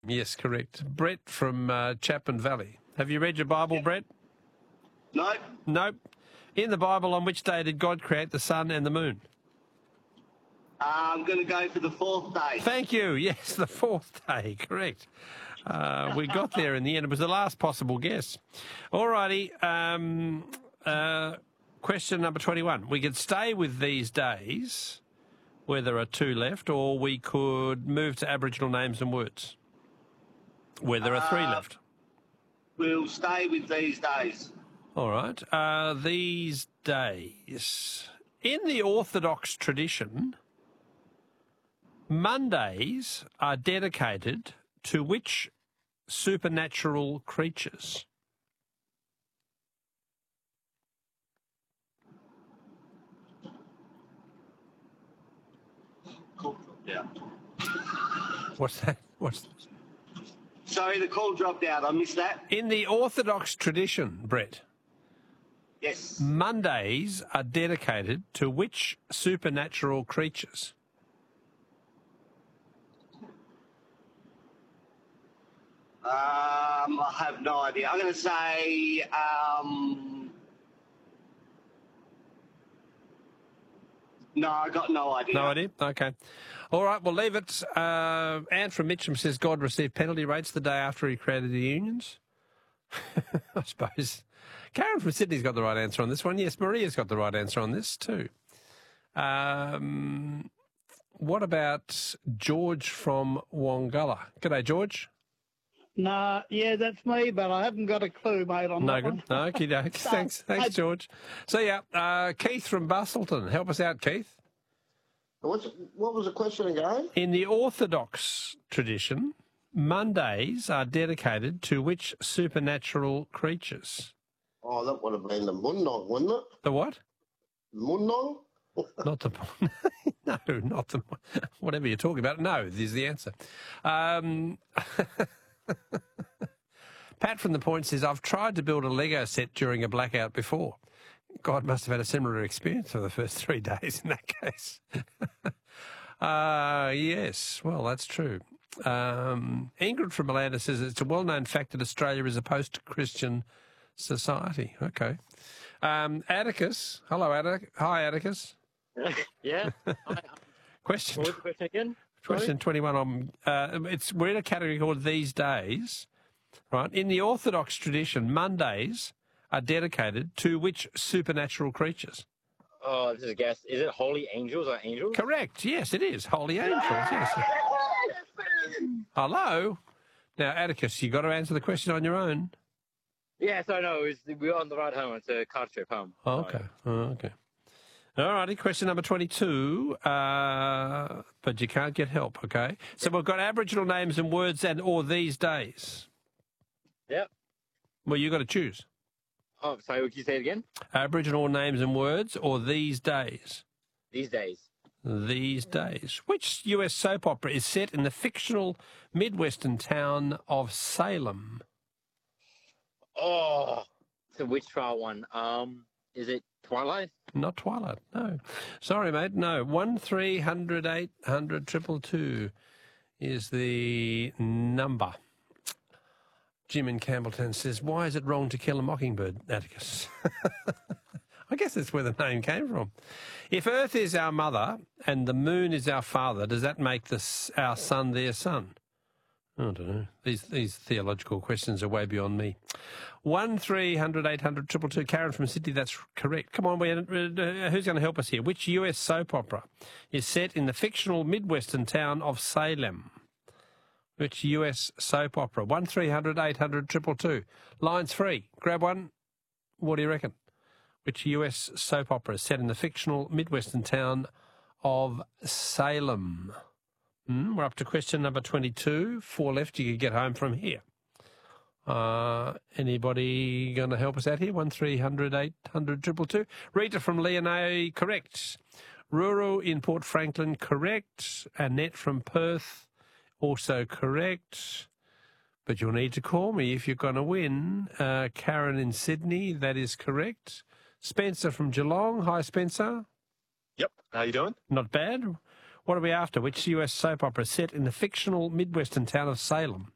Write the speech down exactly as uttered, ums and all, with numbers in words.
Yes, correct. Brett from uh, Chapman Valley. Have you read your Bible, yeah. Brett? No. Nope. In the Bible, on which day did God create the sun and the moon? Uh, I'm going to go for the fourth day. Thank you. Yes, the fourth day. Correct. Uh, we got there in the end. It was the last possible guess. All righty. Um, uh, question number twenty-one. We could stay with these days where there are two left, or we could move to Aboriginal names and words where there are three uh, left. We'll stay with these days. All right. Uh, these days. In the Orthodox tradition, Mondays are dedicated to which supernatural creatures? Yeah. What's that? What's that? Sorry, the call dropped out. I missed that. In the Orthodox tradition, Brett. Yes. Mondays are dedicated to which supernatural creatures? Um, I have no idea. I'm going to say, um, no, I got no idea. No idea? Okay. All right, we'll leave it. Uh, Anne from Mitcham says God received penalty rates the day after he created the unions. I suppose. Karen from Sydney's got the right answer on this one. Yes, Maria's got the right answer on this too. Um, what about George from Wongalla? G'day, George. Nah, yeah, that's me, but I haven't got a clue, mate, on no that good. one. No, okay, no. Thanks, thanks, George. So, yeah, uh, Keith from Bustleton. Help us out, Keith. What's, what was the question again? In the Orthodox tradition, Mondays are dedicated to which supernatural creatures? Oh, that would have been the Mundong, wouldn't it? The what? Mundong? Not the... No, not the... Whatever you're talking about. No, is the answer. Um... Pat from the Point says, I've tried to build a Lego set during a blackout before. God must have had a similar experience for the first three days in that case. uh, yes, well, that's true. Um, Ingrid from Malanda says it's a well-known fact that Australia is a post-Christian society. Okay. Um, Atticus. Hello, Atticus. Hi, Atticus. Yeah. Question. What was the question again? Question twenty-one. On, uh, it's, we're in a category called These Days, right? In the Orthodox tradition, Mondays are dedicated to which supernatural creatures? Oh, this is a guess. Is it holy angels or angels? Correct. Yes, it is. Holy angels, yes. Hello? Now, Atticus, you've got to answer the question on your own. Yes, I know. It's, we're on the ride home. It's a car trip home. Oh, okay. Oh, okay. All righty, question number twenty-two, uh, but you can't get help, okay? So we've got Aboriginal names and words and or these days. Yep. Well, you've got to choose. Oh, sorry, would you say it again? Aboriginal names and words or these days? These days. These days. Which U S soap opera is set in the fictional Midwestern town of Salem? Oh, it's a witch trial one. Um, is it Twilight? Not Twilight, no. Sorry, mate, no. One three hundred eight hundred triple two is the number. Jim in Campbelltown says, why is it wrong to kill a mockingbird, Atticus? I guess that's where the name came from. If Earth is our mother and the moon is our father, does that make this, our sun their son? I don't know. These these theological questions are way beyond me. One three hundred eight hundred triple two. Karen from Sydney, that's correct. Come on, we, uh, who's going to help us here? Which U S soap opera is set in the fictional Midwestern town of Salem? Which U S soap opera? One three hundred eight hundred triple two. Line's free. Grab one. What do you reckon? Which U S soap opera is set in the fictional Midwestern town of Salem? Mm, we're up to question number twenty-two. Four left. You could get home from here. Uh, anybody going to help us out here? One three hundred eight hundred triple two. Rita from Leonay, correct. Ruru in Port Franklin, correct. Annette from Perth, also correct. But you'll need to call me if you're going to win. Uh, Karen in Sydney, that is correct. Spencer from Geelong. Hi, Spencer. Yep. How you doing? Not bad. What are we after? Which U S soap opera is set in the fictional Midwestern town of Salem?